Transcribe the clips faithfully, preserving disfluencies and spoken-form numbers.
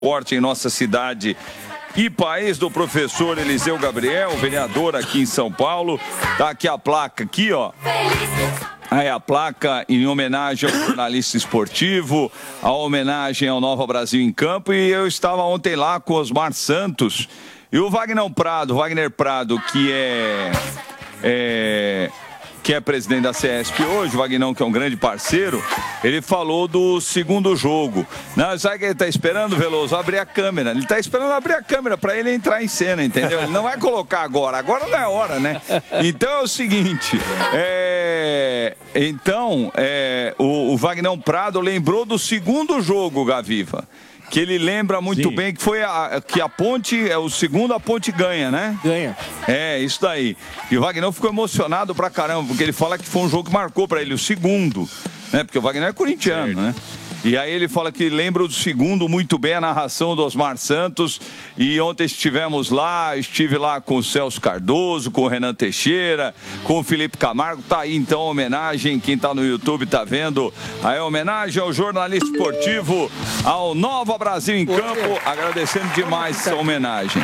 Esporte em nossa cidade e país, do professor Eliseu Gabriel, vereador aqui em São Paulo. Tá aqui a placa aqui, ó. Aí a placa em homenagem ao jornalista esportivo, a homenagem ao Nova Brasil em Campo. E eu estava ontem lá com Osmar Santos e o Wagner Prado, Wagner Prado, que é, é que é presidente da C E S P hoje, o Wagnão, que é um grande parceiro, ele falou do segundo jogo. Não, sabe o que ele está esperando, Veloso? Abrir a câmera. Ele está esperando abrir a câmera para ele entrar em cena, entendeu? Ele não vai colocar agora. Agora não é hora, né? Então é o seguinte, é... então é... o, o Wagnão Prado lembrou do segundo jogo, Gaviva, que ele lembra muito Sim. bem que foi a, que a Ponte, é o segundo, a Ponte ganha, né? Ganha. É, isso daí. E o Wagner ficou emocionado pra caramba, porque ele fala que foi um jogo que marcou pra ele, o segundo, né? Porque o Wagner é corintiano, certo. né? E aí ele fala que lembra do segundo muito bem, a narração do Osmar Santos. E ontem estivemos lá, estive lá com o Celso Cardoso, com o Renan Teixeira, com o Felipe Camargo. Tá aí então a homenagem, quem tá no YouTube tá vendo. Aí a homenagem ao jornalista esportivo, ao Nova Brasil em Campo. Agradecendo demais essa homenagem.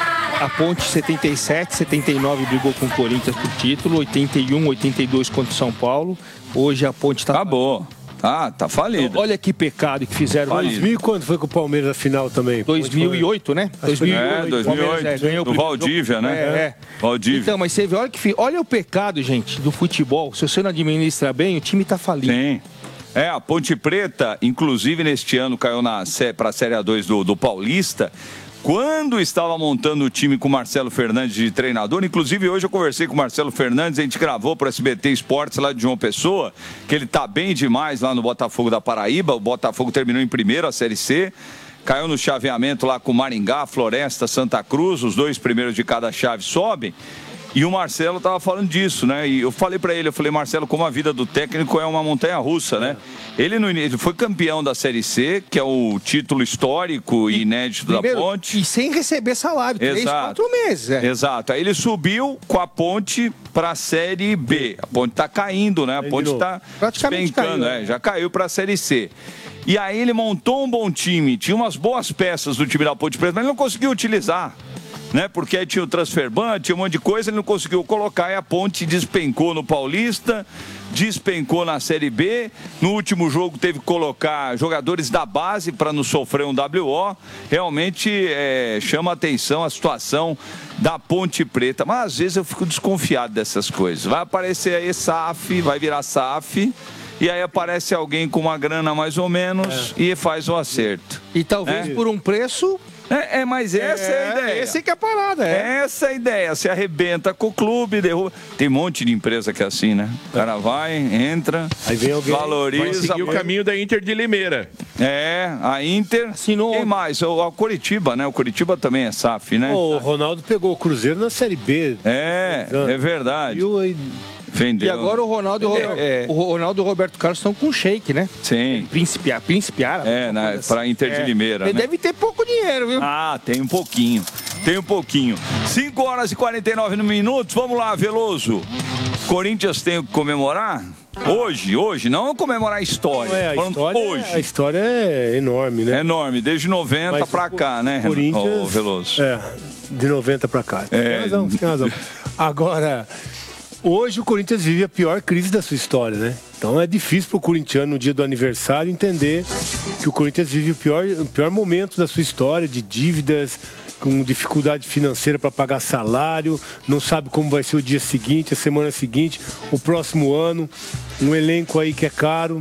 A Ponte setenta e sete, setenta e nove brigou com o Corinthians por título, oitenta e um, oitenta e dois contra o São Paulo. Hoje a Ponte tá... Acabou. Ah, tá falido. Então, olha que pecado que fizeram. dois mil e quando foi com o Palmeiras na final também? dois mil e oito, né? dois mil e oito. É, dois mil e oito. É, ganhou do Valdívia, né? É, é. Valdívia. Então, mas você vê, olha, que, olha o pecado, gente, do futebol. Se você não administra bem, o time tá falido. Sim. É, a Ponte Preta, inclusive neste ano, caiu para a Série A dois do, do Paulista. Quando estava montando o time com o Marcelo Fernandes de treinador, inclusive hoje eu conversei com o Marcelo Fernandes, a gente gravou para o S B T Esportes lá de João Pessoa, que ele tá bem demais lá no Botafogo da Paraíba. O Botafogo terminou em primeiro a Série C, caiu no chaveamento lá com Maringá, Floresta, Santa Cruz, os dois primeiros de cada chave sobem. E o Marcelo estava falando disso, né? E eu falei para ele, eu falei, Marcelo, como a vida do técnico é uma montanha-russa, né? Ele, no, ele foi campeão da Série C, que é o título histórico e inédito primeiro, da Ponte. E sem receber salário, três, Exato. quatro meses. É. Exato. Aí ele subiu com a Ponte para a Série B. A Ponte está caindo, né? A Ponte está despencando, caiu, é, já caiu para a Série C. E aí ele montou um bom time, tinha umas boas peças do time da Ponte Preta, mas ele não conseguiu utilizar. Né? Porque aí tinha o transfer ban, tinha um monte de coisa, ele não conseguiu colocar, e a Ponte despencou no Paulista, despencou na Série B. No último jogo teve que colocar jogadores da base para não sofrer um W O. Realmente é, chama a atenção a situação da Ponte Preta, mas às vezes eu fico desconfiado dessas coisas. Vai aparecer aí S A F, vai virar S A F, e aí aparece alguém com uma grana mais ou menos é. e faz o acerto. E talvez é. por um preço... É, é, mas essa é, é a ideia. Essa que é a parada, é. Essa é a ideia. Se arrebenta com o clube, derruba. Tem um monte de empresa que é assim, né? O cara vai, entra, aí vem alguém, valoriza. Vai seguir o caminho da Inter de Limeira. É, a Inter. Assinou. Quem mais? O, o Curitiba, né? O Curitiba também é S A F, né? O Ronaldo pegou o Cruzeiro na Série B. É, é verdade. Viu aí? Vendeu. E agora o Ronaldo, é, é. o Ronaldo e o Roberto Carlos estão com shake, né? Sim. Principiar, principiar. É, né? Para a Inter de é. Limeira. Ele né? deve ter pouco dinheiro, viu? Ah, tem um pouquinho. Tem um pouquinho. cinco horas e quarenta e nove minutos. Vamos lá, Veloso. Corinthians tem o que comemorar? Hoje, hoje, não comemorar a história. Não é, a, história hoje. a história é enorme, né? É enorme, desde noventa para cá, né, Corinthians, oh, Veloso? É, de noventa para cá. É. Tem razão, tem razão. Agora, hoje o Corinthians vive a pior crise da sua história, né? Então é difícil para o corintiano, no dia do aniversário, entender que o Corinthians vive o pior, o pior momento da sua história, de dívidas, com dificuldade financeira para pagar salário, não sabe como vai ser o dia seguinte, a semana seguinte, o próximo ano, um elenco aí que é caro,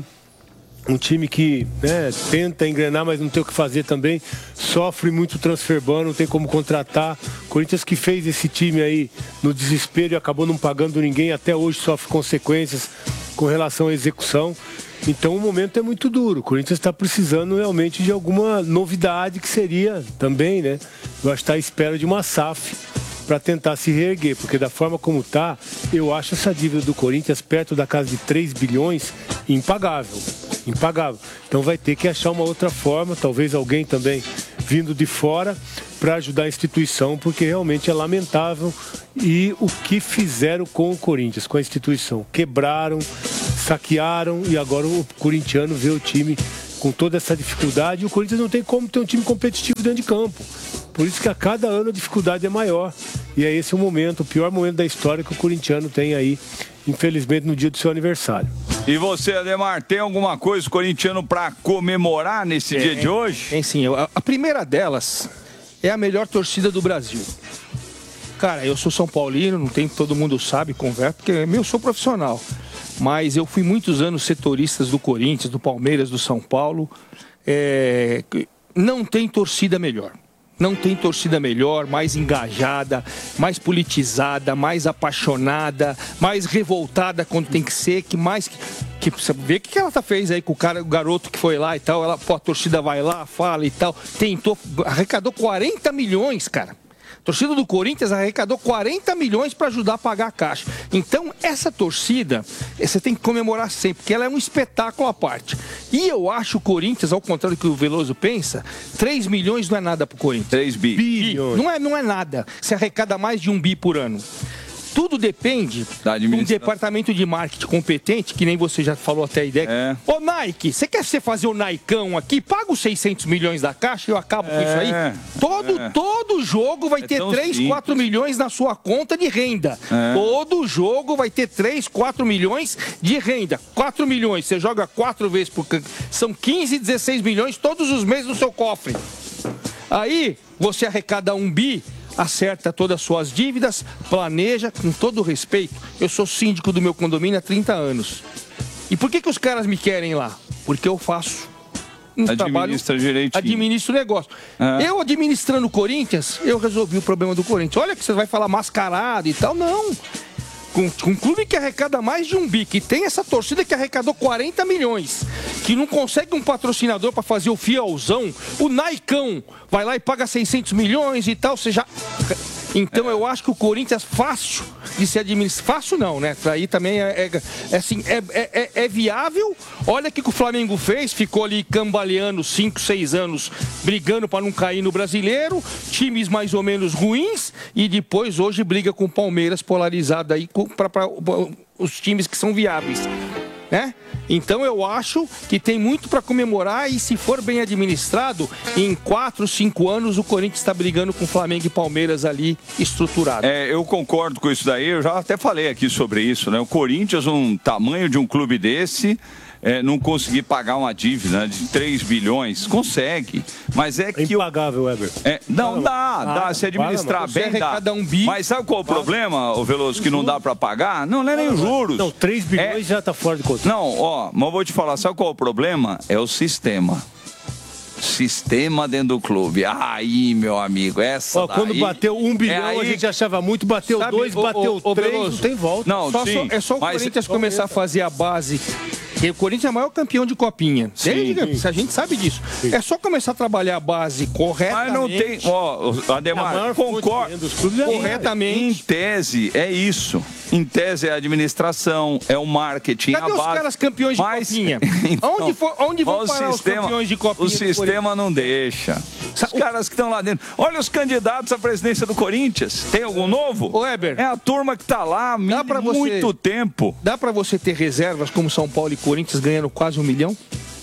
um time que né, tenta engrenar, mas não tem o que fazer também, sofre muito transfer ban, não tem como contratar. Corinthians que fez esse time aí no desespero e acabou não pagando ninguém, até hoje sofre consequências com relação à execução. Então o momento é muito duro. O Corinthians está precisando realmente de alguma novidade, que seria também, né? Eu acho que está à espera de uma S A F para tentar se reerguer, porque da forma como está, eu acho essa dívida do Corinthians perto da casa de três bilhões impagável. Impagável. Então vai ter que achar uma outra forma, talvez alguém também vindo de fora, para ajudar a instituição, porque realmente é lamentável. E o que fizeram com o Corinthians, com a instituição? Quebraram, saquearam, e agora o corintiano vê o time com toda essa dificuldade, o Corinthians não tem como ter um time competitivo dentro de campo. Por isso que a cada ano a dificuldade é maior. E é esse o momento, o pior momento da história que o corintiano tem aí, infelizmente, no dia do seu aniversário. E você, Ademar, tem alguma coisa corintiano para comemorar nesse é, dia de hoje? Tem sim. A, a primeira delas é a melhor torcida do Brasil. Cara, eu sou São Paulino, não tem, todo mundo sabe, conversa, porque eu sou profissional. Mas eu fui muitos anos setorista do Corinthians, do Palmeiras, do São Paulo. É, não tem torcida melhor. Não tem torcida melhor, mais engajada, mais politizada, mais apaixonada, mais revoltada quando tem que ser, que mais... Que, que, vê o que ela tá fez aí com o cara, o garoto que foi lá e tal. Ela, pô, a torcida vai lá, fala e tal. Tentou, arrecadou quarenta milhões, cara. A torcida do Corinthians arrecadou quarenta milhões para ajudar a pagar a caixa. Então, essa torcida, você tem que comemorar sempre, porque ela é um espetáculo à parte. E eu acho o Corinthians, ao contrário do que o Veloso pensa, três milhões não é nada pro Corinthians. três bi. bi. Não é, não é nada. Você arrecada mais de um bi por ano. Tudo depende de um departamento de marketing competente, que nem você já falou até a ideia. É. Ô Nike, você quer você fazer o Naicão aqui? Paga os seiscentos milhões da caixa e eu acabo é. com isso aí. Todo, é. todo jogo vai é ter três, quatro milhões na sua conta de renda. É. Todo jogo vai ter três, quatro milhões de renda. quatro milhões, você joga quatro vezes por... São quinze, dezesseis milhões todos os meses no seu cofre. Aí, você arrecada um bi... acerta todas as suas dívidas, planeja, com todo respeito. Eu sou síndico do meu condomínio há trinta anos. E por que que os caras me querem lá? Porque eu faço um trabalho, administro o negócio. É. Eu administrando o Corinthians, eu resolvi o problema do Corinthians. Olha que você vai falar mascarado e tal. Não. Com, com um clube que arrecada mais de um bi, que tem essa torcida que arrecadou quarenta milhões, que não consegue um patrocinador para fazer o fielzão, o Naicão vai lá e paga seiscentos milhões e tal, você já... Então eu acho que o Corinthians fácil de se administrar, fácil não, né? Aí também é, é, é, assim, é, é, é viável. Olha o que o Flamengo fez, ficou ali cambaleando cinco, seis anos, brigando para não cair no Brasileiro, times mais ou menos ruins, e depois hoje briga com o Palmeiras polarizado aí para os times que são viáveis, né? Então eu acho que tem muito para comemorar e se for bem administrado, em quatro, cinco anos o Corinthians está brigando com Flamengo e Palmeiras ali estruturado. É, eu concordo com isso daí, eu já até falei aqui sobre isso, né? O Corinthians, um tamanho de um clube desse... É, não conseguir pagar uma dívida de três bilhões, consegue, mas é que... É impagável, Weber. É, não, dá, dá, se administrar bem, dá. Um bi, mas sabe qual é o problema, o Veloso, que não dá para pagar? Não, não é nem os juros. Não, três bilhões é... já tá fora de conta. Não, ó, mas eu vou te falar, sabe qual é o problema? É o sistema. Sistema dentro do clube. Aí, meu amigo, essa ó, quando daí, bateu um bilhão, é aí... a gente achava muito, bateu Sabe, dois, bateu o, o, três, o não tem volta. Não, só, sim, só, é só o mas... Corinthians começar a fazer a base... Porque o Corinthians é o maior campeão de copinha. Desde, sim, sim. A gente sabe disso. Sim. É só começar a trabalhar a base corretamente. Mas não tem... Ó, Ademar, concordo. Corretamente. Em tese, é isso. Em tese, é a administração, é o marketing, Cadê a base. os caras campeões de Mas... copinha? então, onde, for, onde vão o parar sistema, os campeões de copinha? O sistema não deixa. Os caras que estão lá dentro. Olha os candidatos à presidência do Corinthians. Tem algum novo? Ô, Weber, é a turma que está lá há muito você, tempo. Dá para você ter reservas como São Paulo e Corinthians ganhando quase um milhão?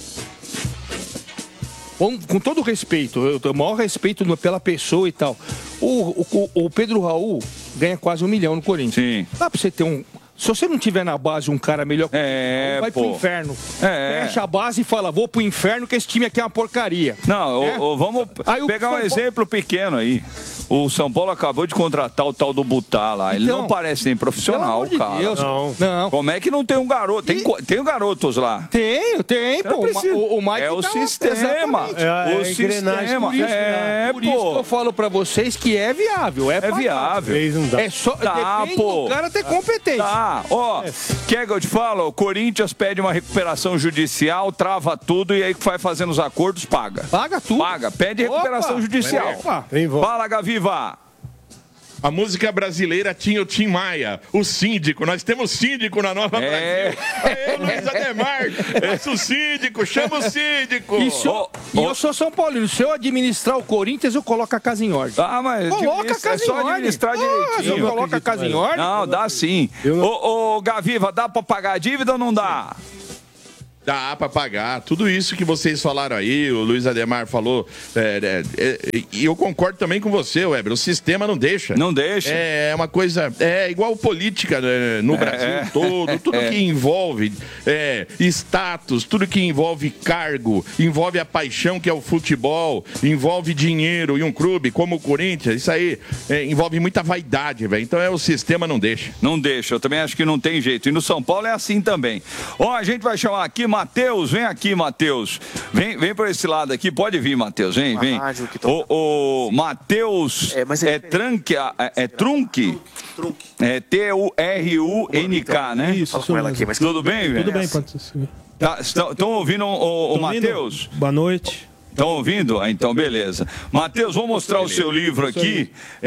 Com, com todo respeito, eu tenho o maior respeito pela pessoa e tal. O, o, o Pedro Raul ganha quase um milhão no Corinthians. Sim. Dá para você ter um... Se você não tiver na base um cara melhor que é, vai pô. pro inferno. É. Fecha a base e fala, vou pro inferno que esse time aqui é uma porcaria. Não, é? o, o, vamos aí pegar um Paulo... exemplo pequeno aí. O São Paulo acabou de contratar o tal do Butá lá. Ele então, não parece nem profissional, de cara. Deus. Não. não. Como é que não tem um garoto? Tem, e... tem garotos lá. Tem, tem, pô. O, o Mike é o tá sistema. É, é o sistema. Por isso, é, por isso que eu falo pra vocês que é viável. É, é viável. É só, tá, depende pô. do cara ter competência. Tá, ó. É. Quer que eu te falo? O Corinthians pede uma recuperação judicial, trava tudo e aí que vai fazendo os acordos, paga. Paga tudo. Paga, pede Opa. recuperação judicial. Opa. Fala, Gaviva. A música brasileira tinha o Tim Maia, o síndico. Nós temos síndico na Nova é. Brasil. Aê, Luiz Ademar, nosso síndico, chama o síndico. E, se eu, oh, oh. e eu sou São Paulino. Se eu administrar o Corinthians, eu coloco a casa em ordem. Ah, mas coloca a casa é só em ordem. administrar direitinho. Ah, eu coloco a casa em ordem? Não, dá sim. Ô, ô, Gaviva, dá pra pagar a dívida ou não dá? Dá para pagar. Tudo isso que vocês falaram aí, o Luiz Ademar falou, é, é, é, e eu concordo também com você, Weber. O sistema não deixa. Não deixa. É uma coisa... É igual política, né, no é, Brasil é. todo. Tudo é. que envolve é, status, tudo que envolve cargo, envolve a paixão que é o futebol, envolve dinheiro e um clube como o Corinthians, isso aí é, envolve muita vaidade, velho. Então é o sistema não deixa. Não deixa. Eu também acho que não tem jeito. E no São Paulo é assim também. Ó, a gente vai chamar aqui Matheus, vem aqui, Matheus. Vem, vem por esse lado aqui, pode vir, Matheus, vem, vem. O, o Matheus é, é, é Trunk, é, é Trunk? É T U R U N K, né? Isso, com ela aqui, mas... Tudo bem, velho? Tudo bem, pode ser. Estão tá, ouvindo o, o Matheus? Boa noite. Estão ouvindo? Ah, então, beleza. Matheus, vou mostrar o seu livro aqui.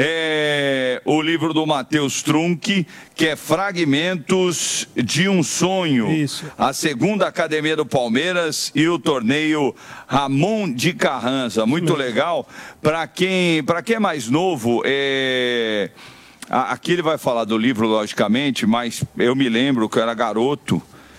É o livro do Matheus Trunk, que é Fragmentos de um Sonho. Isso. A segunda academia do Palmeiras e o torneio Ramon de Carranza. Muito legal. Para quem, para quem é mais novo, é... aqui ele vai falar do livro, logicamente, mas eu me lembro que eu era garoto.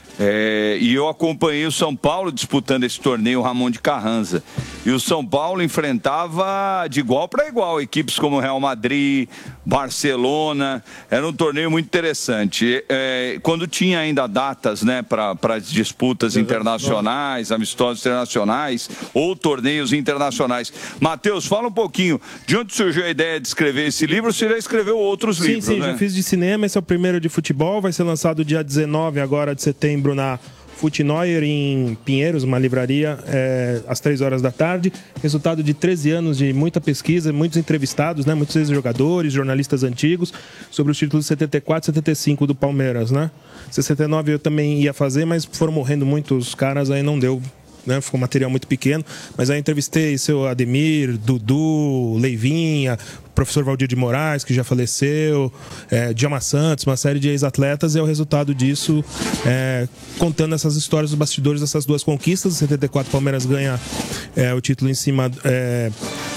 É, e eu acompanhei o São Paulo disputando esse torneio Ramon de Carranza. E o São Paulo enfrentava de igual para igual equipes como Real Madrid, Barcelona. Era um torneio muito interessante. É, quando tinha ainda datas, né, para as disputas internacionais, amistosos internacionais ou torneios internacionais. Matheus, fala um pouquinho de onde surgiu a ideia de escrever esse livro. Você já escreveu outros sim, livros, sim, né? Já fiz de cinema. Esse é o primeiro de futebol. Vai ser lançado dia dezenove agora de setembro na Futinoyer, em Pinheiros, uma livraria, é, às três horas da tarde. Resultado de treze anos de muita pesquisa, muitos entrevistados, né, muitos ex-jogadores, jornalistas antigos, sobre os títulos de setenta e quatro e setenta e cinco do Palmeiras, né? sessenta e nove eu também ia fazer, mas foram morrendo muitos caras, aí não deu. Né, ficou um material muito pequeno, mas aí entrevistei seu Ademir, Dudu, Leivinha, professor Valdir de Moraes, que já faleceu, é, Djalma Santos, uma série de ex-atletas, e é o resultado disso, é, contando essas histórias dos bastidores dessas duas conquistas. Em setenta e quatro, o Palmeiras ganha é, o título em cima... É,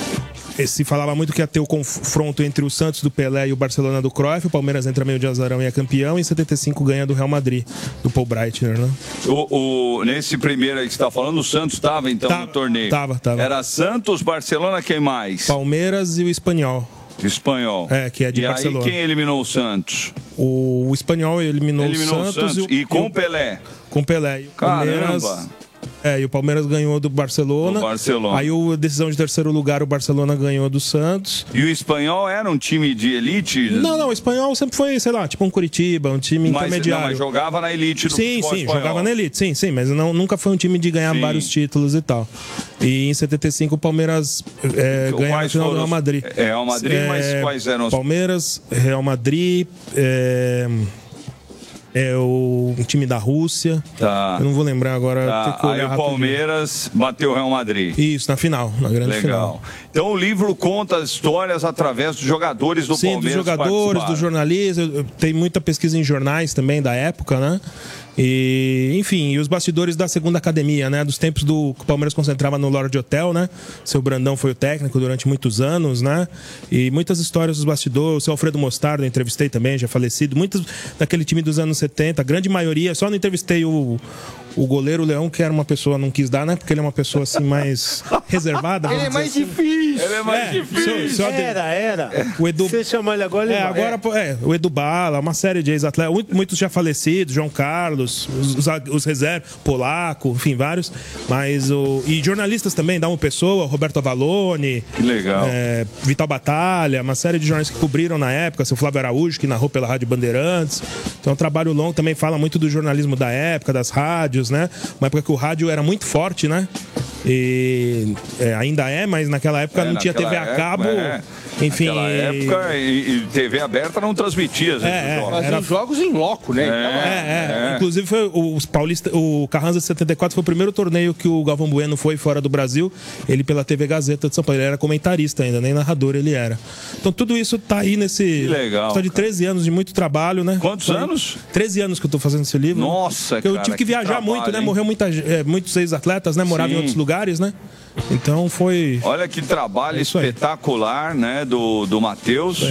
se falava muito que ia ter o confronto entre o Santos do Pelé e o Barcelona do Cruyff. O Palmeiras entra meio de azarão e é campeão. E em setenta e cinco ganha do Real Madrid, do Paul Breitner, né? O, o, nesse primeiro aí que você está falando, o Santos estava então tá, no torneio? Tava, tava. Era Santos, Barcelona, quem mais? Palmeiras e o Espanhol. Espanhol. É, que é de e Barcelona. E aí quem eliminou o Santos? O, o Espanhol eliminou, eliminou o Santos. O Santos. E, e com o Pelé? Com o Pelé. E o Palmeiras... Caramba! É, e o Palmeiras ganhou do Barcelona. Do Barcelona. Aí a decisão de terceiro lugar, o Barcelona ganhou do Santos. E o Espanhol era um time de elite? Não, não, o Espanhol sempre foi, sei lá, tipo um Curitiba, um time mas, intermediário. Não, mas jogava na elite do Sim, sim, espanhol. Jogava na elite, sim, sim, mas não, nunca foi um time de ganhar sim. vários títulos e tal. E em setenta e cinco o Palmeiras é, ganhou a final do Real Madrid. É, Real Madrid, é, mas quais eram os... Palmeiras, Real Madrid... É... É o um time da Rússia. Tá. Eu não vou lembrar agora. Tá. Ter que olhar aí o Palmeiras rapidinho. Bateu o Real Madrid. Isso, na final, na grande Legal. final. Então o livro conta as histórias através dos jogadores do Sim, Palmeiras. Sim, dos jogadores, dos jornalistas. Tem muita pesquisa em jornais também da época, né? E, enfim, e os bastidores da segunda academia, né? Dos tempos do que o Palmeiras concentrava no Lorde Hotel, né? Seu Brandão foi o técnico durante muitos anos, né? E muitas histórias dos bastidores. O seu Alfredo Mostardo eu entrevistei também, já falecido. Muitos daquele time dos anos setenta, a grande maioria. Só não entrevistei o, o goleiro Leão, que era uma pessoa, não quis dar, né? Porque ele é uma pessoa assim mais reservada. Ele é mais assim. difícil. Ele é mais é, difícil. Seu, seu era, era. O Edu... Você chama ele agora, ele é, vai. agora é. O Edu Bala, uma série de ex-atletas, muitos já falecidos, João Carlos, os, os, os reservas, Polaco, enfim, vários. Mas o... E jornalistas também, Dalmo Pessoa, Roberto Avalone. Que legal. É, Vital Batalha, uma série de jornalistas que cobriram na época, seu Flávio Araújo, que narrou pela Rádio Bandeirantes. Então, é um trabalho longo, também fala muito do jornalismo da época, das rádios, né? Uma época que o rádio era muito forte, né? E é, ainda é, mas naquela época é, não tinha T V a cabo. É. Enfim, naquela época e, e T V aberta não transmitia. É, é, era jogos em loco, né? É, é, é. Inclusive foi os paulistas, o Carranza setenta e quatro foi o primeiro torneio que o Galvão Bueno foi fora do Brasil. Ele pela T V Gazeta de São Paulo, ele era comentarista ainda, nem narrador ele era. Então tudo isso tá aí nesse. Que legal. História de treze anos de muito trabalho, né? Quantos foi anos? treze anos que eu tô fazendo esse livro. Nossa, Porque eu cara, tive que viajar trabalho, muito, né? Hein? Morreu muita, é, muitos ex-atletas, né? Moravam em outros lugares, né? Então foi. Olha que trabalho é espetacular, né? Do, do Matheus.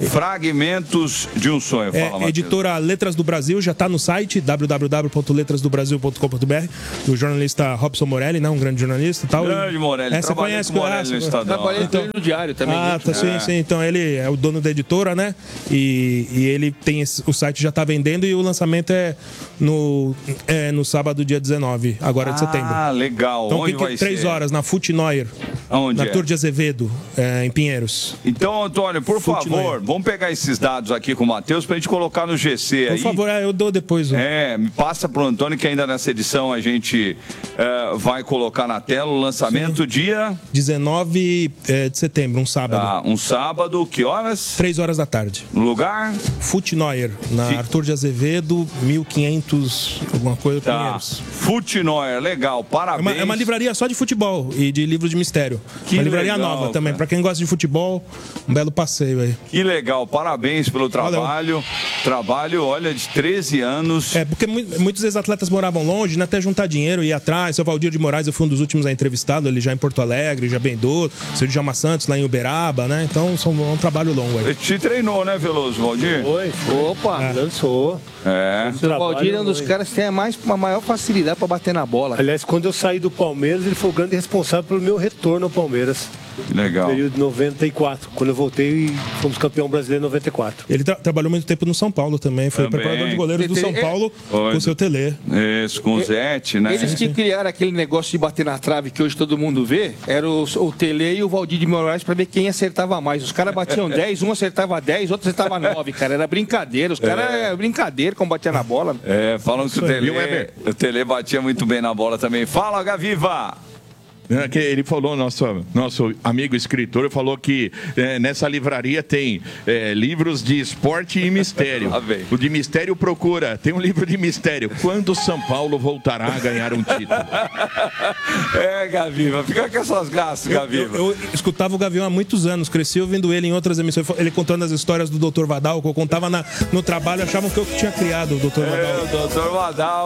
Fragmentos de um Sonho. Fala, é, editora Letras do Brasil, já está no site w w w ponto letras do brasil ponto com ponto b r, do jornalista Robson Morelli, né, um grande jornalista e tal. Grande Morelli, é, você conhece com o Morelli no Estadão. Trabalhei então, no Diário também. Ah, tá, sim, é. sim. Então ele é o dono da editora, né? E, e ele tem esse, o site já está vendendo e o lançamento é no, é no sábado, dia dezenove, agora ah, de setembro. Ah, legal. Então onde fica vai três ser? horas na Futinoyer. Onde na é? Tour de Azevedo, é, em Pinheiros. Então, Antônio, por Futinoyer. favor, vamos pegar esses dados aqui com o Matheus pra gente colocar no G C por aí. Por favor, eu dou depois. Ó. É, me passa pro Antônio que ainda nessa edição a gente é, vai colocar na tela o lançamento. Sim. Dia dezenove é, de setembro, um sábado. Ah, um sábado, que horas? três horas da tarde. No lugar? Futinoyer, na F... Arthur de Azevedo, mil e quinhentos, alguma coisa, tá. Pinheiros. Futinoyer, legal, parabéns. É uma, é uma livraria só de futebol e de livros de mistério. Que uma livraria legal, nova também, para quem gosta de futebol, um belo passeio aí. Que legal, parabéns pelo trabalho. Valeu. Trabalho, olha, de treze anos. É, porque muitos ex-atletas moravam longe, né, até juntar dinheiro e ir atrás. Seu Valdir de Moraes, eu fui um dos últimos a entrevistá-lo, ele já em Porto Alegre, já bem idoso. Seu Djalma Santos lá em Uberaba, né? Então, são um trabalho longo aí. Ele te treinou, né, Veloso, Valdir? Foi, foi. Opa, é. Dançou. É. O Valdir é um dos caras que tem a mais, uma maior facilidade para bater na bola. Aliás, quando eu saí do Palmeiras, ele foi o grande responsável pelo meu retorno ao Palmeiras. Legal. No período de noventa e quatro, quando eu voltei e fomos campeão brasileiro em noventa e quatro. Ele tra trabalhou muito tempo no São Paulo também, foi também. preparador de goleiros do São Paulo com o seu Telê. Isso, com o Zete, né? Eles que criaram aquele negócio de bater na trave que hoje todo mundo vê, era o, o Telê e o Valdir de Moraes para ver quem acertava mais. Os caras batiam dez, um acertava dez, outro acertava nove, cara. Era brincadeira. Os caras é. era brincadeira como batia na bola. É, falam que o Telê, o Telê batia muito bem na bola também. Fala, Gaviva! Ele falou, nosso, nosso amigo escritor, falou que é, nessa livraria tem é, livros de esporte e mistério. O de mistério procura, tem um livro de mistério. Quando São Paulo voltará a ganhar um título? É, Gaviva, fica com essas graças, Gaviva. Eu, eu, eu escutava o Gavião há muitos anos, cresci ouvindo ele em outras emissões, ele contando as histórias do doutor Vadal, que eu contava na, no trabalho, achavam que eu tinha criado o doutor Vadal. É, o doutor Vadal,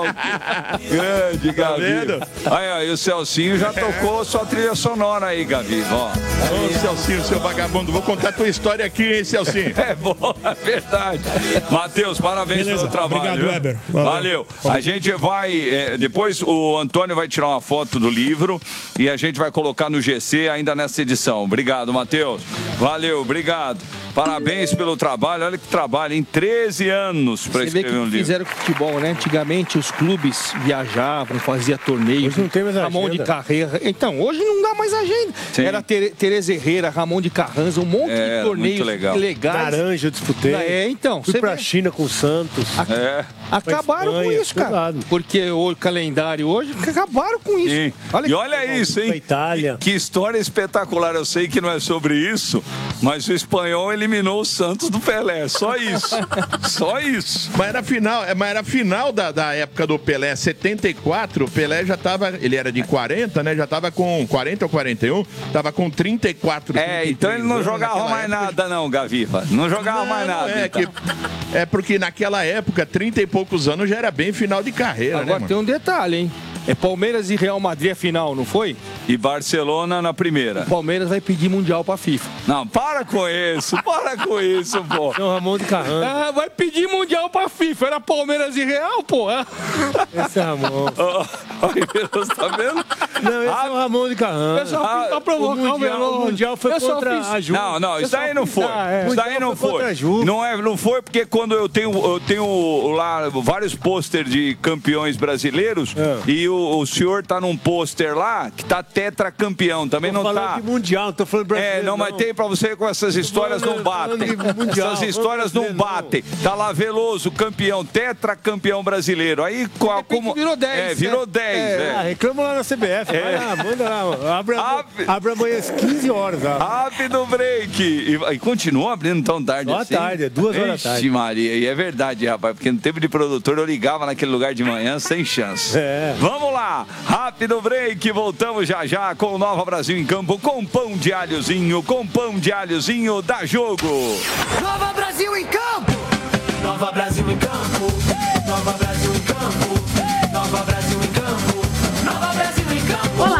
grande, Gaviva. Tá aí, ó, e o Celcinho já tocou sua trilha sonora aí, Gavi. Ó. Ô, Celcinho, seu vagabundo, vou contar a tua história aqui, hein, Celcinho? É bom, é verdade. Matheus, parabéns Beleza. pelo trabalho. Obrigado, Weber. Valeu. Valeu. A gente vai, é, depois o Antônio vai tirar uma foto do livro e a gente vai colocar no G C ainda nessa edição. Obrigado, Matheus. Valeu, obrigado. Parabéns pelo trabalho. Olha que trabalho, em treze anos para escrever um livro. Fizeram futebol, né? Antigamente os clubes viajavam, faziam torneios. Hoje não tem mais Ramon agenda. de Carreira. Então, hoje não dá mais agenda. Sim. Era Tere, Tereza Herrera, Ramon de Carranza, um monte é, de torneios legal. legais. Laranja, eu disputei. É, então. Fui pra China com o Santos. A... É. Acabaram Espanha, com isso, cara. Porque o calendário hoje, acabaram com isso. Sim. Olha e olha que... isso, hein? Itália. Que história espetacular. Eu sei que não é sobre isso, mas o espanhol eliminou o Santos do Pelé. Só isso. Só isso. Mas era final, mas era final da, da época do Pelé, setenta e quatro. O Pelé já tava, ele era de quarenta, né? Já tava com quarenta ou quarenta e um, tava com trinta e quatro. É, então ele não jogava mais nada, de... não, Gaviva. Não jogava não, mais nada. É, então. que, é porque naquela época, trinta e poucos anos já era bem final de carreira. Agora né, tem um detalhe, hein? É Palmeiras e Real Madrid a final, não foi? E Barcelona na primeira. O Palmeiras vai pedir Mundial pra FIFA. Não, para com isso, para com isso, pô. Não, Ramon de Carranza. Ah, vai pedir Mundial pra FIFA. Era Palmeiras e Real, pô. Esse é Ramon. Aí, Veloso, tá vendo? Não, esse ah, é o Ramon de Carranza. Eu só fiz pra provocar o, mundial, Veloso. O Mundial foi eu contra fiz... a Juve. Não, não, isso daí não foi. Ah, é. Isso daí não foi. foi. Não, é, não foi porque quando eu tenho, eu tenho lá vários pôster de campeões brasileiros é. e o, o senhor tá num pôster lá que tá tetracampeão, também tô não tá. Tô falando de mundial, não tô falando brasileiro. É, não, não, mas tem pra você com essas histórias não batem. Mundial, essas histórias não batem. Tá lá Veloso, campeão, tetracampeão brasileiro. Aí qual, como virou dez. É, virou né? dez. É, é. Ah, reclama lá na C B F. É. Lá, manda lá. Abre, abre, abre amanhã às quinze horas. Rápido break. E, e continua abrindo tão tarde Boa assim? tarde, é duas horas da tarde. Maria, e é verdade, rapaz, porque no tempo de produtor eu ligava naquele lugar de manhã sem chance. É. Vamos lá, rápido break, voltamos já já com o Nova Brasil em Campo, com pão de alhozinho, com pão de alhozinho da Jogo. Nova Brasil em Campo! Nova Brasil em Campo! Nova Brasil em Campo! Nova Brasil em Campo! Nova Brasil em Campo! Olá, eu sou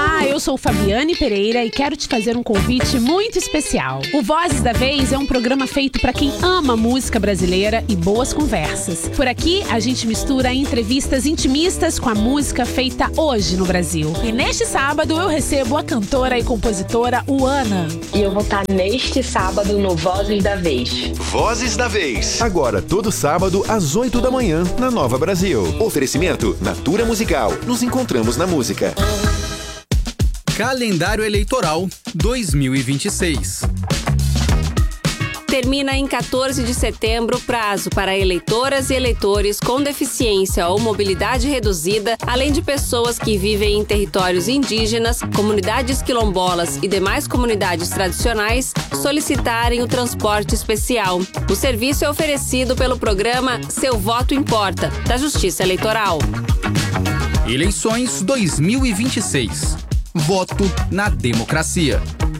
sou Fabiane Pereira e quero te fazer um convite muito especial. O Vozes da Vez é um programa feito para quem ama música brasileira e boas conversas. Por aqui, a gente mistura entrevistas intimistas com a música feita hoje no Brasil. E neste sábado eu recebo a cantora e compositora Uana. E eu vou estar neste sábado no Vozes da Vez. Vozes da Vez. Agora, todo sábado, às oito da manhã, na Nova Brasil. Oferecimento Natura Musical. Nos encontramos na música. Calendário Eleitoral dois mil e vinte e seis. Termina em quatorze de setembro o prazo para eleitoras e eleitores com deficiência ou mobilidade reduzida, além de pessoas que vivem em territórios indígenas, comunidades quilombolas e demais comunidades tradicionais, solicitarem o transporte especial. O serviço é oferecido pelo programa Seu Voto Importa, da Justiça Eleitoral. Eleições dois mil e vinte e seis. Voto na democracia.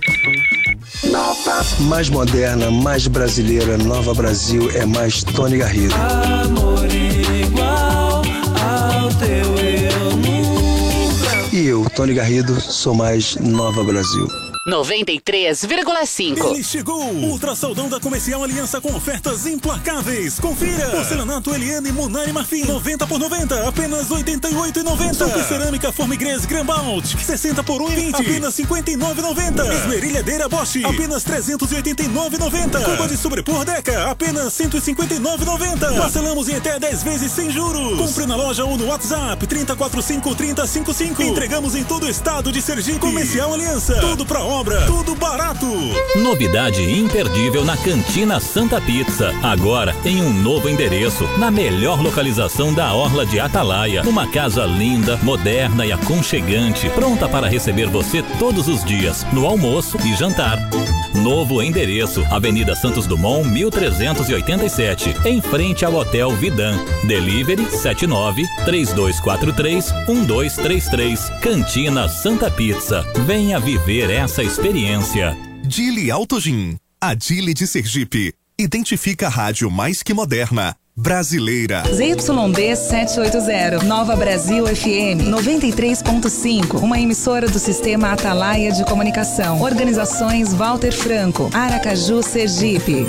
Mais moderna, mais brasileira, Nova Brasil é mais Tony Garrido. Amor igual ao teu eu nunca. E eu, Tony Garrido, sou mais Nova Brasil. noventa e três vírgula cinco. Ele chegou! Ultra Saldão da Comercial Aliança com ofertas implacáveis. Confira! Porcelanato Eliane Munari Marfim, noventa por noventa, apenas oitenta e oito reais e noventa centavos. Super Cerâmica Formigres Grambalt, sessenta por um real e vinte centavos, apenas cinquenta e nove reais e noventa centavos. Esmerilhadeira Bosch, apenas trezentos e oitenta e nove reais e noventa centavos. Cuba de sobrepor Deca, apenas cento e cinquenta e nove reais e noventa centavos. Parcelamos em até dez vezes sem juros. Compre na loja ou no WhatsApp trinta quatro cinco trinta cinquenta e cinco. Entregamos em todo o estado de Sergipe. Comercial Aliança, tudo pra obra, tudo barato. Novidade imperdível na Cantina Santa Pizza. Agora em um novo endereço, na melhor localização da Orla de Atalaia. Uma casa linda, moderna e aconchegante, pronta para receber você todos os dias, no almoço e jantar. Novo endereço, Avenida Santos Dumont, mil trezentos e oitenta e sete, em frente ao Hotel Vidan. Delivery sete nove três dois quatro três um dois três três. Cantina Santa Pizza. Venha viver essa experiência. Dili Auto Gin, a Dili de Sergipe. Identifica a rádio mais que moderna, brasileira. Z Y D setecentos e oitenta, Nova Brasil F M noventa e três ponto cinco, uma emissora do Sistema Atalaia de Comunicação. Organizações Walter Franco, Aracaju, Sergipe.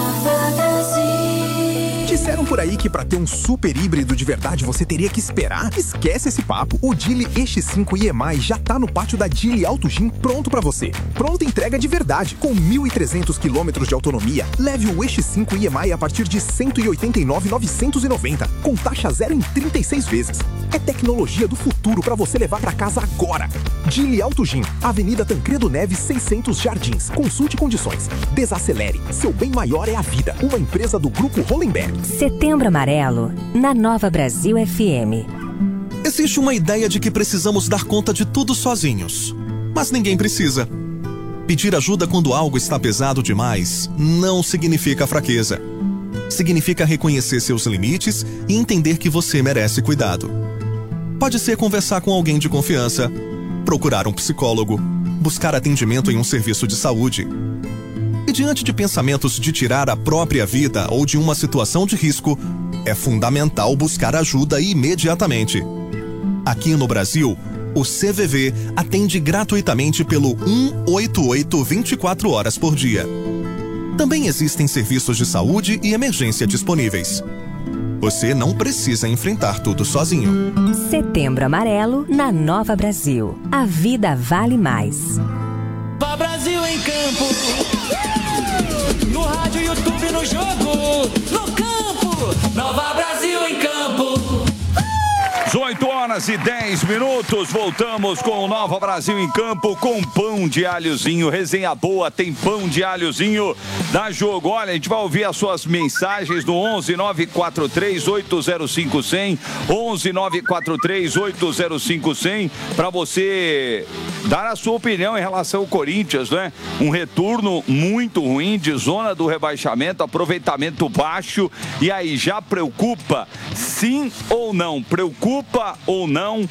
Disseram por aí que para ter um super híbrido de verdade você teria que esperar? Esquece esse papo. O Dili E X cinco I E M I já tá no pátio da Dili Auto Gin pronto para você. Pronta entrega de verdade. Com mil e trezentos quilômetros de autonomia, leve o E X cinco I E M I a partir de cento e oitenta e nove mil novecentos e noventa, com taxa zero em trinta e seis vezes. É tecnologia do futuro para você levar para casa agora. Dili Auto Gin, Avenida Tancredo Neves seiscentos Jardins. Consulte condições. Desacelere. Seu bem maior é a vida. Uma empresa do Grupo Hollenberg. Setembro Amarelo, na Nova Brasil F M. Existe uma ideia de que precisamos dar conta de tudo sozinhos. Mas ninguém precisa. Pedir ajuda quando algo está pesado demais não significa fraqueza. Significa reconhecer seus limites e entender que você merece cuidado. Pode ser conversar com alguém de confiança, procurar um psicólogo, buscar atendimento em um serviço de saúde. E diante de pensamentos de tirar a própria vida ou de uma situação de risco, é fundamental buscar ajuda imediatamente. Aqui no Brasil, o C V V atende gratuitamente pelo um oito oito vinte e quatro horas por dia. Também existem serviços de saúde e emergência disponíveis. Você não precisa enfrentar tudo sozinho. Setembro Amarelo na Nova Brasil. A vida vale mais. Nova Brasil em campo. No rádio, YouTube, no jogo, no campo. Nova Brasil em campo. dezoito horas e dez minutos, voltamos com o Nova Brasil em campo com pão de alhozinho, resenha boa, tem pão de alhozinho, dá jogo. Olha, a gente vai ouvir as suas mensagens no onze nove quatro três oito zero cinco zero zero, onze nove quatro três oito zero cinco zero zero, para você dar a sua opinião em relação ao Corinthians, né? Um retorno muito ruim de zona do rebaixamento, aproveitamento baixo, e aí já preocupa? Sim ou não? Preocupa ou ou não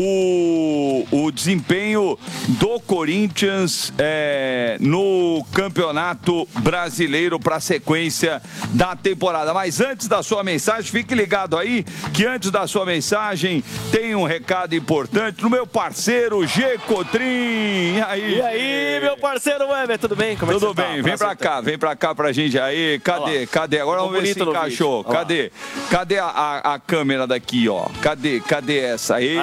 o, o desempenho do Corinthians é, no Campeonato Brasileiro para a sequência da temporada. Mas antes da sua mensagem, fique ligado aí que antes da sua mensagem tem um recado importante no meu parceiro G. Cotrim. E aí, e aí meu parceiro Weber, tudo bem? Como é tudo que você bem, tá? vem pra cá, vem pra cá pra gente aí. Cadê? Cadê? Agora vamos ver se encaixou. Cadê? Cadê a, a, a câmera daqui, ó? Cadê? Cadê essa? Aê,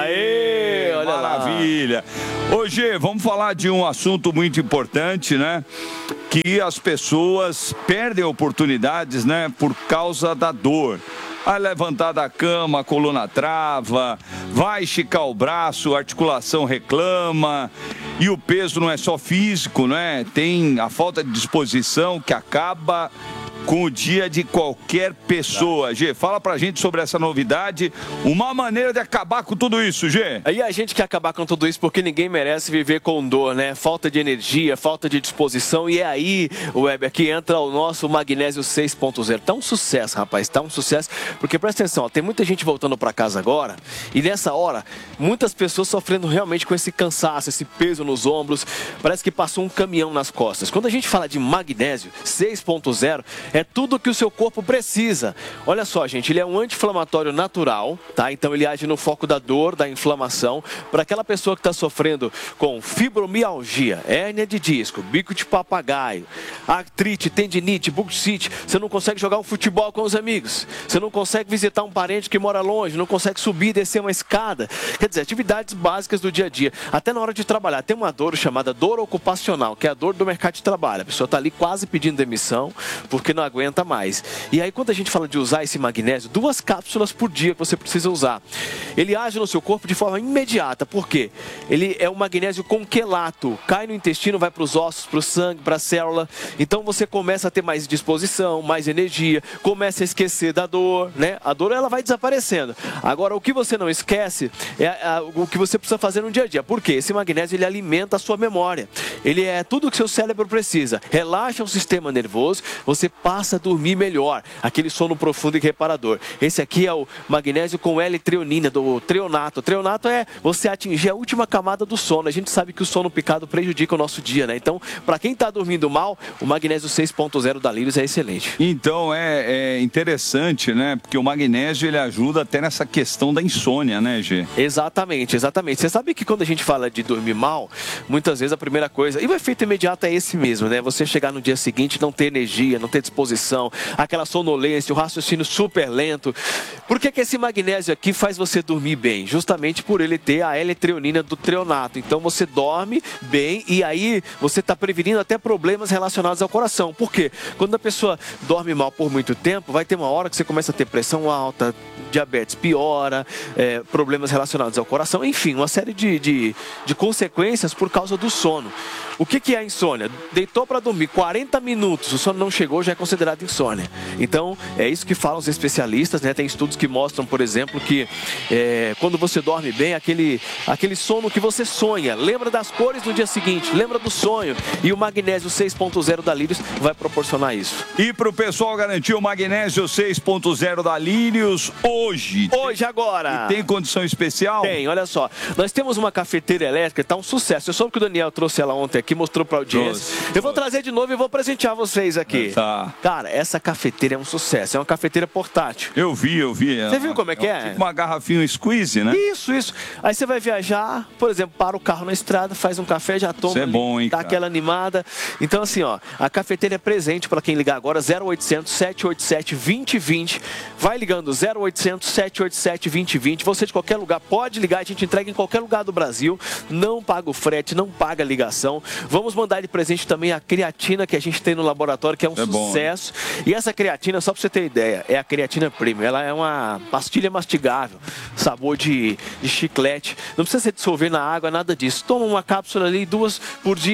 Aê olha maravilha. Lá. Ô, Gê, vamos falar de um assunto muito importante, né? Que as pessoas perdem oportunidades, né? Por causa da dor. Vai levantar da cama, a coluna trava, vai esticar o braço, a articulação reclama. E o peso não é só físico, né? Tem a falta de disposição que acaba com o dia de qualquer pessoa. Gê, fala pra gente sobre essa novidade, uma maneira de acabar com tudo isso, Gê. Aí a gente quer acabar com tudo isso porque ninguém merece viver com dor, né? Falta de energia, falta de disposição, e é aí, Weber, que entra o nosso Magnésio seis ponto zero. Tá um sucesso, rapaz, tá um sucesso, porque presta atenção, ó, tem muita gente voltando pra casa agora, e nessa hora, muitas pessoas sofrendo realmente com esse cansaço, esse peso nos ombros, parece que passou um caminhão nas costas. Quando a gente fala de Magnésio seis ponto zero, é tudo que o seu corpo precisa. Olha só, gente, ele é um anti-inflamatório natural, tá? Então ele age no foco da dor, da inflamação, para aquela pessoa que está sofrendo com fibromialgia, hérnia de disco, bico de papagaio, artrite, tendinite, bursite, você não consegue jogar um futebol com os amigos, você não consegue visitar um parente que mora longe, não consegue subir e descer uma escada, quer dizer, atividades básicas do dia a dia, até na hora de trabalhar. Tem uma dor chamada dor ocupacional, que é a dor do mercado de trabalho. A pessoa está ali quase pedindo demissão, porque não aguenta mais. E aí, quando a gente fala de usar esse magnésio, duas cápsulas por dia que você precisa usar. Ele age no seu corpo de forma imediata. Por quê? Ele é um magnésio com quelato. Cai no intestino, vai para os ossos, para o sangue, para a célula. Então você começa a ter mais disposição, mais energia, começa a esquecer da dor, né? A dor, ela vai desaparecendo. Agora, o que você não esquece é a, a, o que você precisa fazer no dia a dia. Por quê? Esse magnésio, ele alimenta a sua memória. Ele é tudo o que seu cérebro precisa. Relaxa o sistema nervoso, você passa a dormir melhor, aquele sono profundo e reparador. Esse aqui é o magnésio com L-treonina, do treonato. O treonato é você atingir a última camada do sono. A gente sabe que o sono picado prejudica o nosso dia, né? Então, para quem está dormindo mal, o magnésio seis ponto zero da Lírios é excelente. Então, é, é interessante, né? Porque o magnésio, ele ajuda até nessa questão da insônia, né, Gê? Exatamente, exatamente. Você sabe que quando a gente fala de dormir mal, muitas vezes a primeira coisa, e o efeito imediato é esse mesmo, né? Você chegar no dia seguinte, não ter energia, não ter disposição, aquela sonolência, o raciocínio super lento. Por que que esse magnésio aqui faz você dormir bem? Justamente por ele ter a L-treonina do treonato. Então você dorme bem e aí você está prevenindo até problemas relacionados ao coração. Por quê? Quando a pessoa dorme mal por muito tempo, vai ter uma hora que você começa a ter pressão alta, diabetes piora, é, problemas relacionados ao coração, enfim, uma série de, de, de consequências por causa do sono. O que que é a insônia? Deitou para dormir quarenta minutos, o sono não chegou, já é considerado insônia. Então, é isso que falam os especialistas, né? Tem estudos que mostram, por exemplo, que é, quando você dorme bem, aquele, aquele sono que você sonha, lembra das cores no dia seguinte, lembra do sonho. E o magnésio seis ponto zero da Lírios vai proporcionar isso. E para o pessoal garantir o magnésio seis ponto zero da Lírios hoje? Hoje, agora. E tem condição especial? Tem, olha só. Nós temos uma cafeteira elétrica, tá um sucesso. Eu soube que o Daniel trouxe ela ontem aqui, mostrou para a audiência. Trouxe. Eu vou trazer de novo e vou presentear vocês aqui. Tá. Cara, essa cafeteira é um sucesso. É uma cafeteira portátil. Eu vi, eu vi. Você viu como é que é? Tipo uma garrafinha squeeze, né? Isso, isso. Aí você vai viajar, por exemplo, para o carro na estrada, faz um café, já toma. Isso é bom, hein, dá cara? Aquela animada. Então, assim, ó, a cafeteira é presente para quem ligar agora, zero oitocentos, sete oito sete, dois zero dois zero. Vai ligando, zero oitocentos, sete oito sete, dois zero dois zero. Você de qualquer lugar pode ligar, a gente entrega em qualquer lugar do Brasil. Não paga o frete, não paga a ligação. Vamos mandar de presente também a creatina que a gente tem no laboratório, que é um é sucesso. Bom, e essa creatina, só para você ter ideia, é a creatina premium. Ela é uma pastilha mastigável, sabor de, de chiclete. Não precisa se dissolver na água, nada disso. Toma uma cápsula ali, duas por dia,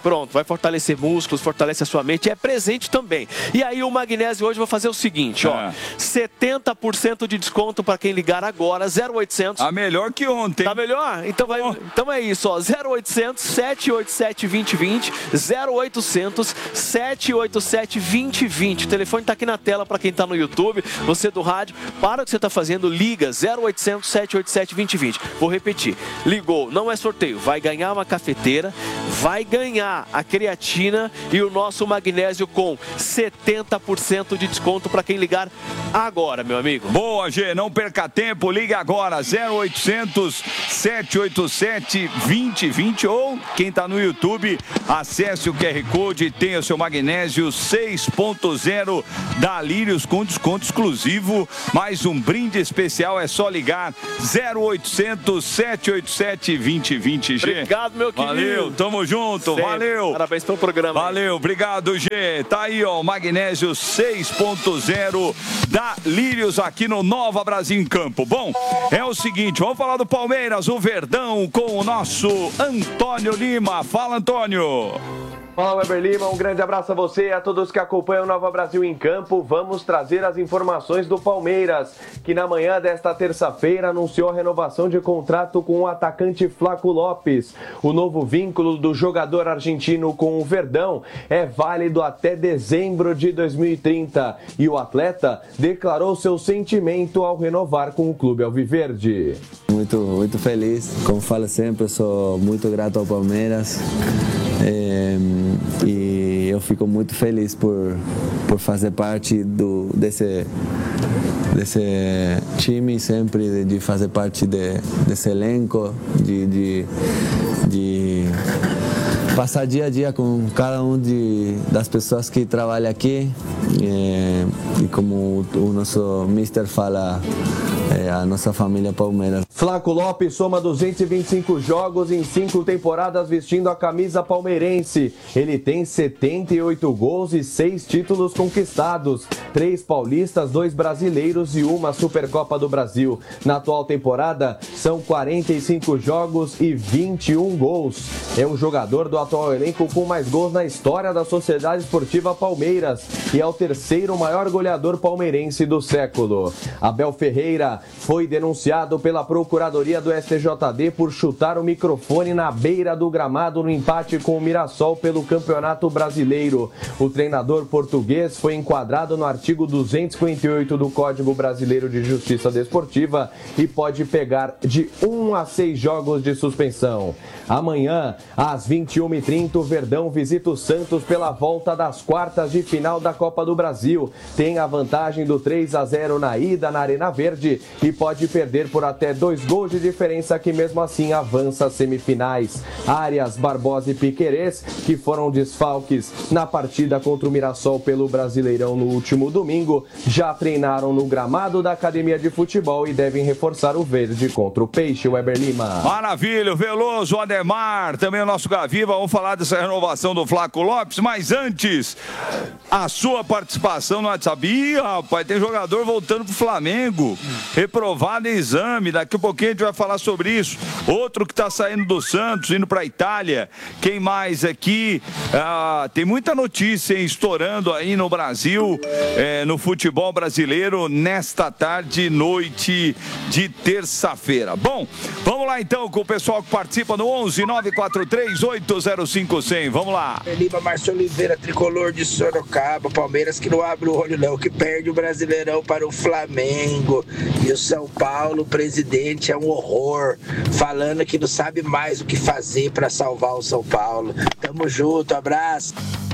Pronto, vai fortalecer músculos, fortalece a sua mente, é presente também. E aí o magnésio hoje eu vou fazer o seguinte, ó, É. setenta por cento de desconto para quem ligar agora, zero oitocentos. Tá melhor que ontem. Tá melhor? Então, vai, então é isso, ó, zero oitocentos, sete oito sete, dois zero dois zero, zero oitocentos, sete oito sete, dois zero dois zero. O telefone tá aqui na tela para quem tá no YouTube, você do rádio, para o que você tá fazendo, liga zero oitocentos, sete oito sete, dois zero dois zero. Vou repetir, ligou, não é sorteio, vai ganhar uma cafeteira, vai ganhar a creatina e o nosso magnésio com setenta por cento de desconto para quem ligar agora, meu amigo. Boa, G, não perca tempo, ligue agora, zero oitocentos, sete oito sete, dois zero dois zero, ou quem tá no YouTube, acesse o Q R Code e tenha o seu magnésio seis ponto zero da Lírios com desconto exclusivo. Mais um brinde especial, é só ligar zero oitocentos, sete oito sete, dois zero dois zero, G. Obrigado, meu querido. Valeu, tamo junto, Sempre. valeu. Parabéns pelo programa. Valeu, obrigado, G. Tá aí, ó, magnésio seis ponto zero da Lírios aqui no Nova Brasil em Campo. Bom, é o seguinte, vamos falar do Palmeiras, o Verdão, com o nosso Antônio Lima. Fala, Antônio. Fala, Weber Lima, um grande abraço a você e a todos que acompanham o Nova Brasil em Campo. Vamos trazer as informações do Palmeiras, que na manhã desta terça-feira anunciou a renovação de contrato com o atacante Flaco Lopes. O novo vínculo do jogador argentino com o Verdão é válido até dezembro de dois mil e trinta e o atleta declarou seu sentimento ao renovar com o clube alviverde. Muito, muito feliz, como falo sempre, sou muito grato ao Palmeiras. É, e eu fico muito feliz por, por fazer parte do, desse, desse time, sempre de fazer parte de, desse elenco, de, de, de passar dia a dia com cada um de, das pessoas que trabalham aqui. É, e como o nosso mister fala, é a nossa família Palmeiras. Flaco Lopes soma duzentos e vinte e cinco jogos em cinco temporadas vestindo a camisa palmeirense. Ele tem setenta e oito gols e seis títulos conquistados, três paulistas, dois brasileiros e uma Supercopa do Brasil. Na atual temporada, são quarenta e cinco jogos e vinte e um gols. É um jogador do atual elenco com mais gols na história da Sociedade Esportiva Palmeiras e é o terceiro maior goleador palmeirense do século. Abel Ferreira foi denunciado pela Procuradoria do S T J D por chutar o microfone na beira do gramado no empate com o Mirassol pelo Campeonato Brasileiro. O treinador português foi enquadrado no artigo duzentos e cinquenta e oito do Código Brasileiro de Justiça Desportiva e pode pegar de um a seis jogos de suspensão. Amanhã, às vinte e uma e trinta, o Verdão visita o Santos pela volta das quartas de final da Copa do Brasil. Tem a vantagem do três a zero na ida na Arena Verde e pode perder por até dois gols de diferença, que mesmo assim avança às semifinais. Arias, Barbosa e Piquerez, que foram desfalques na partida contra o Mirassol pelo Brasileirão no último domingo, já treinaram no gramado da Academia de Futebol e devem reforçar o verde contra o Peixe. Weber Lima. Maravilha, Veloso, Ademar, também o nosso Gaviva. Vamos falar dessa renovação do Flaco Lopes, mas antes, a sua participação no WhatsApp. Ih, rapaz, tem jogador voltando pro Flamengo, reprovado em exame. Daqui a pouquinho a gente vai falar sobre isso. Outro que tá saindo do Santos, indo pra Itália. Quem mais aqui? Ah, tem muita notícia, hein, estourando aí no Brasil, é, no futebol brasileiro, nesta tarde e noite de terça-feira. Bom, vamos lá então com o pessoal que participa no onze nove quatro três oito zero cinco zero zero. Vamos lá. Lima, Márcio Oliveira, tricolor de Sorocaba. Palmeiras que não abre o olho não, que perde o Brasileirão para o Flamengo. E o São Paulo, o presidente, é um horror, falando que não sabe mais o que fazer para salvar o São Paulo. Tamo junto, abraço.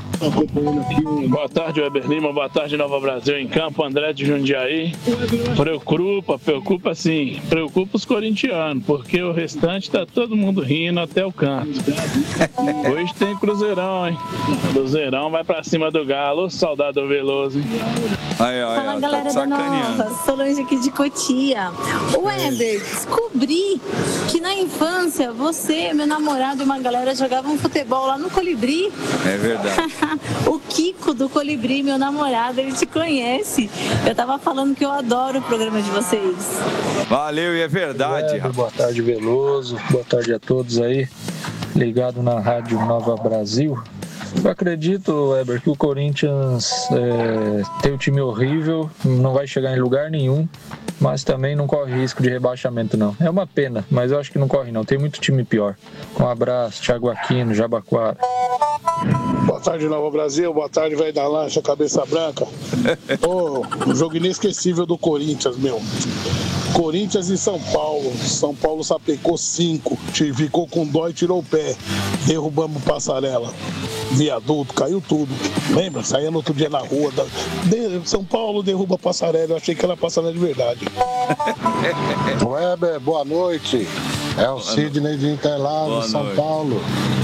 Boa tarde, Weber Lima. Boa tarde, Nova Brasil em Campo. André de Jundiaí. Preocupa, preocupa sim. Preocupa os corintianos, porque o restante tá todo mundo rindo até o canto. Hoje tem Cruzeirão, hein? Cruzeirão vai pra cima do Galo. Saudade Veloso, hein? Aí, aí, Fala, galera da Nova. Solange aqui de Cotia. O Weber, descobri que na infância você, meu namorado e uma galera jogavam futebol lá no Colibri. É verdade. O Kiko do Colibri, meu namorado, ele te conhece. Eu tava falando que eu adoro o programa de vocês. Valeu, e é verdade. É, boa tarde, Veloso. Boa tarde a todos aí. ligado na Rádio Nova Brasil. Eu acredito, Weber, que o Corinthians é, tem um time horrível, não vai chegar em lugar nenhum, mas também não corre risco de rebaixamento, não. É uma pena, mas eu acho que não corre, não. Tem muito time pior. Um abraço, Thiago Aquino, Jabaquara. Boa tarde, Nova Brasil. Boa tarde, velho da lancha, cabeça branca. Oh, um jogo inesquecível do Corinthians, meu. Corinthians e São Paulo. São Paulo sapecou cinco, ficou com dó e tirou o pé. Derrubamos Passarela. Viaduto, caiu tudo. Lembra? Saía no outro dia na rua. Da... De... São Paulo derruba Passarela. Eu achei que era Passarela de verdade. Weber, boa noite. É o Sidney de Interlagos, São Paulo.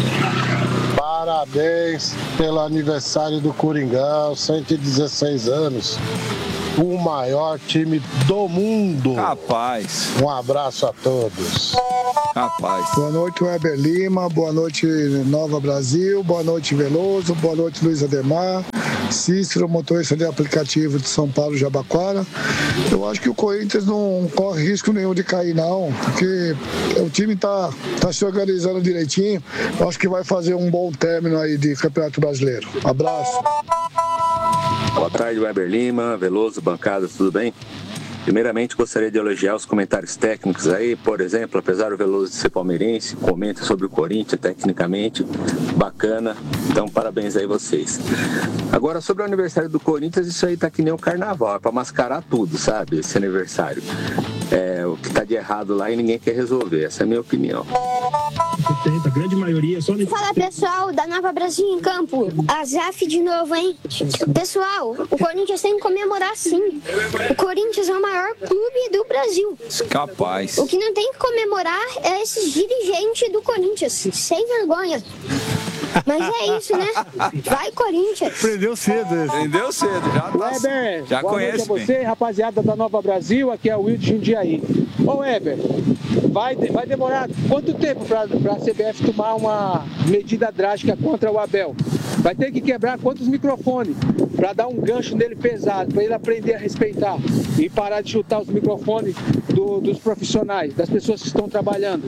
Parabéns pelo aniversário do Coringão, cento e dezesseis anos. O maior time do mundo. Rapaz. Um abraço a todos. Rapaz. Boa noite, Weber Lima. Boa noite, Nova Brasil. Boa noite, Veloso. Boa noite, Luiz Ademar. Cícero, motorista de aplicativo de São Paulo, Jabaquara. Eu acho que o Corinthians não corre risco nenhum de cair, não, porque o time tá, tá se organizando direitinho. Eu acho que vai fazer um bom término aí de Campeonato Brasileiro. Abraço. Boa tarde, Weber Lima, Veloso, bancada, tudo bem? Primeiramente, gostaria de elogiar os comentários técnicos aí, por exemplo, apesar do Veloso de ser palmeirense, comenta sobre o Corinthians tecnicamente, bacana, então parabéns aí vocês. Agora, sobre o aniversário do Corinthians, isso aí tá que nem o carnaval, é pra mascarar tudo, sabe, esse aniversário. É, o que tá de errado lá e ninguém quer resolver, essa é a minha opinião. A grande maioria só... Fala, pessoal da Nova Brasil em Campo, a Zaf de novo, hein? Pessoal, o Corinthians tem que comemorar sim. O Corinthians é o maior clube do Brasil. Capaz. O que não tem que comemorar é esses dirigentes do Corinthians, sem vergonha. Mas é isso, né? Vai, Corinthians. Prendeu cedo esse. Prendeu cedo, já tá. Weber, já boa conhece noite a você, bem. rapaziada da Nova Brasil, aqui é o Will de Jundiaí. Ô, Weber, vai, vai demorar quanto tempo para a C B F tomar uma medida drástica contra o Abel? Vai ter que quebrar quantos microfones para dar um gancho nele pesado, para ele aprender a respeitar e parar de chutar os microfones do, dos profissionais, das pessoas que estão trabalhando.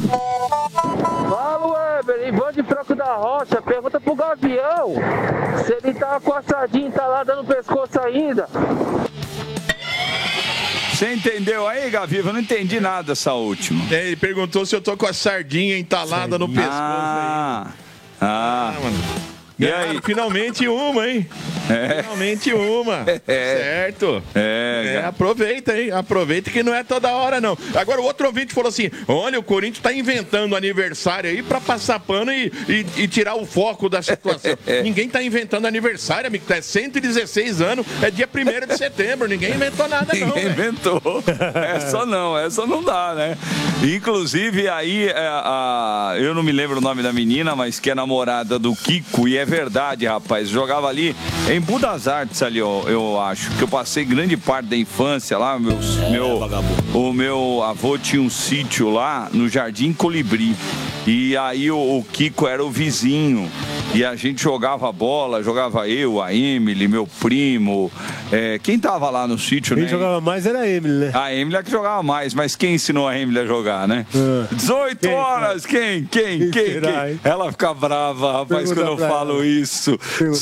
Fala, Weber, Ivan de Franco da Rocha, pergunta pro Gavião se ele tá com a sardinha entalada no pescoço ainda. Você entendeu aí, Gaviva? Eu não entendi nada essa última. É, ele perguntou se eu tô com a sardinha entalada sardinha. no pescoço ah, aí. Ah, ah mano. E aí? Finalmente uma, hein? É. Finalmente uma. É. Certo. É, é, aproveita, hein? Aproveita que não é toda hora, não. Agora, o outro ouvinte falou assim, olha, o Corinthians tá inventando aniversário aí pra passar pano e, e, e tirar o foco da situação. Ninguém tá inventando aniversário, amigo. Tá cento e dezesseis anos, é dia primeiro de setembro. Ninguém inventou nada, não. Ninguém véio. inventou. Essa não, essa não dá, né? Inclusive, aí, a, a, eu não me lembro o nome da menina, mas que é namorada do Kiko, e é verdade, rapaz. Jogava ali em Budas Artes, ali, ó, eu acho. Que eu passei grande parte da infância lá. Meus, é, meu, o meu avô tinha um sítio lá no Jardim Colibri. E aí o, o Kiko era o vizinho. E a gente jogava bola, jogava eu, a Emily, meu primo. É, quem tava lá no sítio, quem né? Quem jogava mais era a Emily, né? A Emily é que jogava mais, mas quem ensinou a Emily a jogar, né? Uh. dezoito quem, horas, quem? Quem? Quem? quem, será, quem? Ela fica brava, rapaz, Pergunta quando eu falo ela. isso.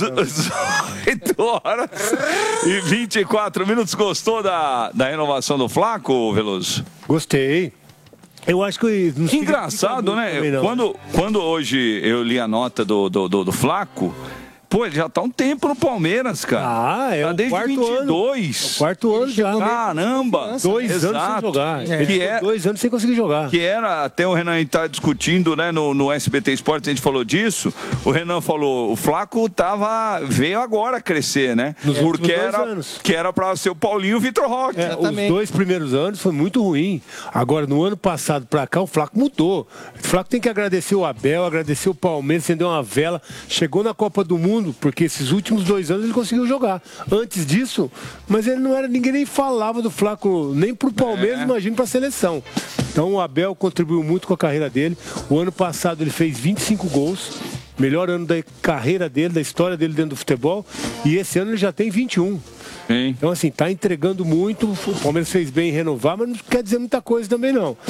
dezoito horas e vinte e quatro minutos. Gostou da, da renovação do Flaco, Veloso? Gostei. Eu acho que... que engraçado, né? Quando, quando hoje eu li a nota do, do, do, do Flaco... Pô, ele já tá um tempo no Palmeiras, cara. Ah, é tá o desde quarto vinte e dois. ano. O quarto ano já. Caramba. Dois Exato. anos sem jogar. É. Que é, dois anos sem conseguir jogar. Que era, até o Renan tá discutindo, né, no, no S B T Esportes, a gente falou disso. O Renan falou, o Flaco tava, veio agora crescer, né? Nos Porque era, anos. que era pra ser o Paulinho e o Vitor Roque. É, os dois primeiros anos foi muito ruim. Agora, no ano passado pra cá, o Flaco mudou. O Flaco tem que agradecer o Abel, agradecer o Palmeiras, acendeu uma vela. Chegou na Copa do Mundo, porque esses últimos últimos dois anos ele conseguiu jogar. Antes disso, mas ele não era, ninguém nem falava do Flaco, nem pro Palmeiras, é. imagina pra seleção. Então o Abel contribuiu muito com a carreira dele. O ano passado ele fez vinte e cinco gols, melhor ano da carreira dele, da história dele dentro do futebol, e esse ano ele já tem vinte e um. Sim. Então assim, tá entregando muito. O Palmeiras fez bem em renovar, mas não quer dizer muita coisa também não.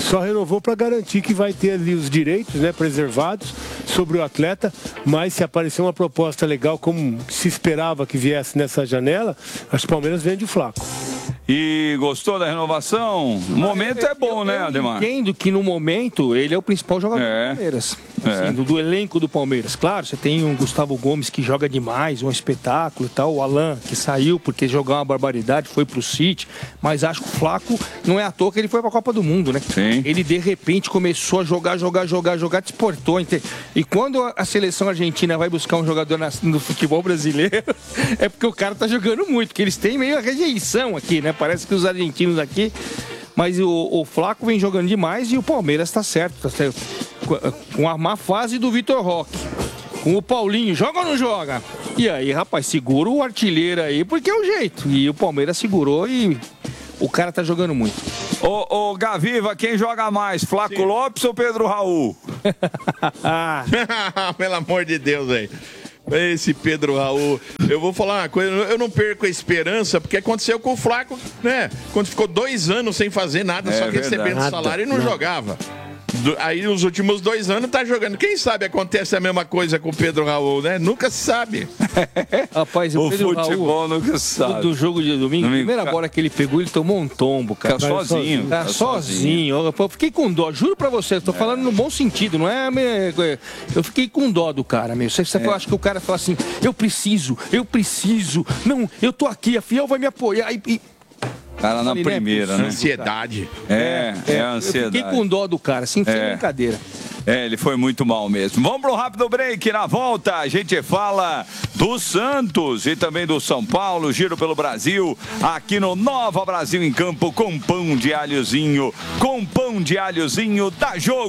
Só renovou para garantir que vai ter ali os direitos, né, preservados sobre o atleta, mas se aparecer uma proposta legal, como se esperava que viesse nessa janela, acho que o Palmeiras vende o Flaco. E gostou da renovação? O momento é bom, né, Ademar? Entendo que no momento ele é o principal jogador É. do Palmeiras. É. Assim, do, do elenco do Palmeiras. Claro, você tem um Gustavo Gomes que joga demais, um espetáculo e tal. O Alan, que saiu porque jogou uma barbaridade, foi pro City. Mas acho que o Flaco não é à toa que ele foi pra Copa do Mundo, né? Sim. Ele de repente começou a jogar, jogar, jogar, jogar, desportou. ente- E quando a seleção argentina vai buscar um jogador na- no futebol brasileiro, é porque o cara tá jogando muito. Porque eles têm meio a rejeição aqui, né? Parece que os argentinos aqui. Mas o, o Flaco vem jogando demais e o Palmeiras tá certo. Tá certo. Com- Com a má fase do Vitor Roque. Com o Paulinho, joga ou não joga? E aí, rapaz, segura o artilheiro aí, porque é o jeito. E o Palmeiras segurou e o cara tá jogando muito. Ô, ô Gaviva, quem joga mais, Flaco Lopes ou Pedro Raul? Pelo amor de Deus, velho. Esse Pedro Raul. Eu vou falar uma coisa, eu não perco a esperança, porque aconteceu com o Flaco, né? Quando ficou dois anos sem fazer nada, É só verdade. recebendo Nada, salário e não nada. jogava. Do- Aí nos últimos dois anos tá jogando. Quem sabe acontece a mesma coisa com o Pedro Raul, né? Nunca se sabe. Rapaz, o, O Pedro futebol Raul, nunca se sabe. do jogo de domingo, a Domingo, primeira ca- bola que ele pegou, ele tomou um tombo, cara. Tá sozinho, Tá tá sozinho. Eu eu fiquei com dó, juro pra você, eu tô falando no bom sentido, não é? me- Eu fiquei com dó do cara, meu. Você, você É. acha que o cara fala assim, eu preciso, eu preciso, não, eu tô aqui, a Fiel vai me apoiar. E, e... Cara na Falei, né, primeira, né? Ansiedade. É, é, a Eu ansiedade. fiquei com dó do cara, assim, sem É. brincadeira. É, ele foi muito mal mesmo. Vamos para um rápido break. Na volta, a gente fala do Santos e também do São Paulo. Giro pelo Brasil, aqui no Nova Brasil em Campo, com pão de alhozinho. Com pão de alhozinho, dá jogo.